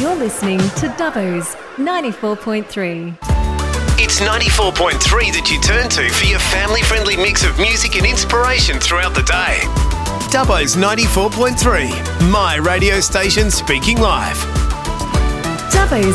You're listening to Dubbo's 94.3. It's 94.3 that you turn to for your family-friendly mix of music and inspiration throughout the day. Dubbo's 94.3, my radio station speaking live. Dubbo's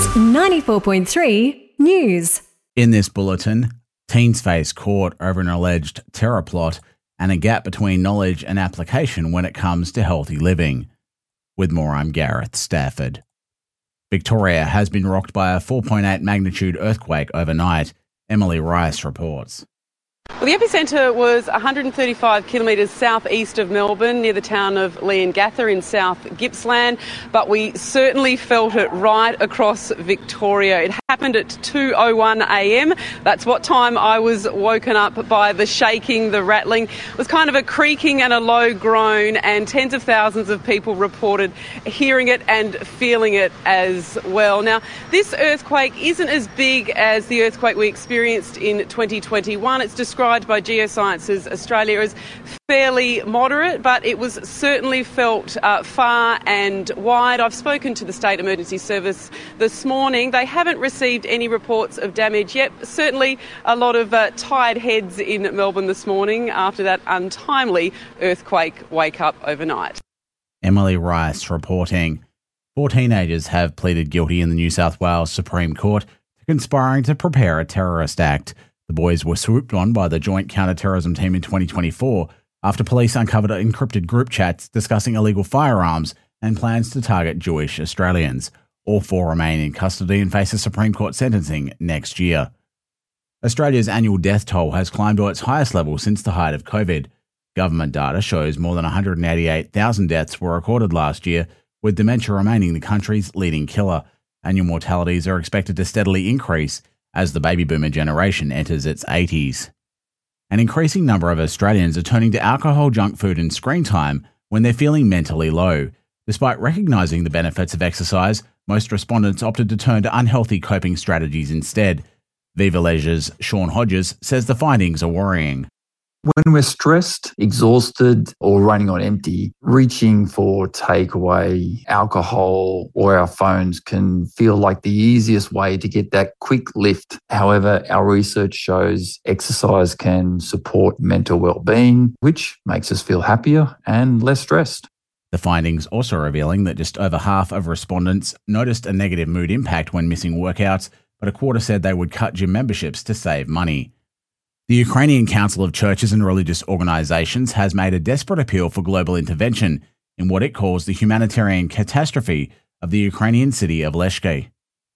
94.3 News. In this bulletin, teens face court over an alleged terror plot and a gap between knowledge and application when it comes to healthy living. With more, I'm Gareth Stafford. Victoria has been rocked by a 4.8 magnitude earthquake overnight. Emily Rice reports. Well, the epicentre was 135 kilometres southeast of Melbourne, near the town of Leongatha in South Gippsland, but we certainly felt it right across Victoria. It happened at 2:01 a.m. That's what time I was woken up by the shaking, the rattling. It was kind of a creaking and a low groan, and tens of thousands of people reported hearing it and feeling it as well. Now, this earthquake isn't as big as the earthquake we experienced in 2021. It's described by Geosciences Australia as fairly moderate, but it was certainly felt far and wide. I've spoken to the State Emergency Service this morning. They haven't received any reports of damage yet. Certainly a lot of tired heads in Melbourne this morning after that untimely earthquake wake-up overnight. Emily Rice reporting. 4 teenagers have pleaded guilty in the New South Wales Supreme Court for conspiring to prepare a terrorist act. The boys were swooped on by the Joint Counter-Terrorism Team in 2024 after police uncovered encrypted group chats discussing illegal firearms and plans to target Jewish Australians. All 4 remain in custody and face a Supreme Court sentencing next year. Australia's annual death toll has climbed to its highest level since the height of COVID. Government data shows more than 188,000 deaths were recorded last year, with dementia remaining the country's leading killer. Annual mortalities are expected to steadily increase as the baby boomer generation enters its 80s. An increasing number of Australians are turning to alcohol, junk food and screen time when they're feeling mentally low. Despite recognising the benefits of exercise, most respondents opted to turn to unhealthy coping strategies instead. Viva Leisure's Sean Hodges says the findings are worrying. When we're stressed, exhausted, or running on empty, reaching for takeaway, alcohol, or our phones can feel like the easiest way to get that quick lift. However, our research shows exercise can support mental well-being, which makes us feel happier and less stressed. The findings also revealing that just over half of respondents noticed a negative mood impact when missing workouts, but a quarter said they would cut gym memberships to save money. The Ukrainian Council of Churches and Religious Organisations has made a desperate appeal for global intervention in what it calls the humanitarian catastrophe of the Ukrainian city of Lezhky.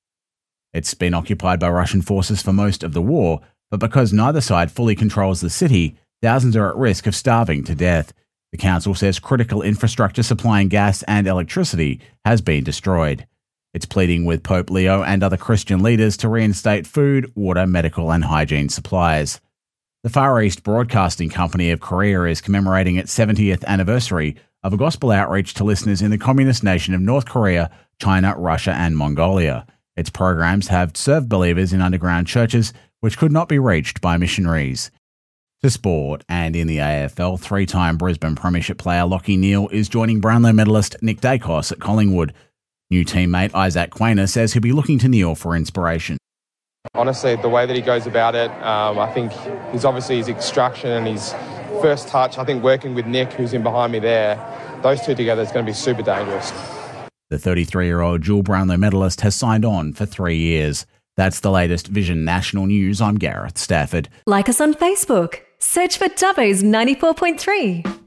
It's been occupied by Russian forces for most of the war, but because neither side fully controls the city, thousands are at risk of starving to death. The council says critical infrastructure supplying gas and electricity has been destroyed. It's pleading with Pope Leo and other Christian leaders to reinstate food, water, medical and hygiene supplies. The Far East Broadcasting Company of Korea is commemorating its 70th anniversary of a gospel outreach to listeners in the communist nation of North Korea, China, Russia and Mongolia. Its programs have served believers in underground churches which could not be reached by missionaries. To sport, and in the AFL, 3-time Brisbane Premiership player Lachie Neale is joining Brownlow medalist Nick Dacos at Collingwood. New teammate Isaac Quainer says he'll be looking to Neale for inspiration. Honestly, the way that he goes about it, I think his extraction and his first touch, I think working with Nick, who's in behind me there, those two together is going to be super dangerous. The 33-year-old dual Brownlow medalist has signed on for 3 years. That's the latest Vision National News. I'm Gareth Stafford. Like us on Facebook. Search for Dubbo's 94.3.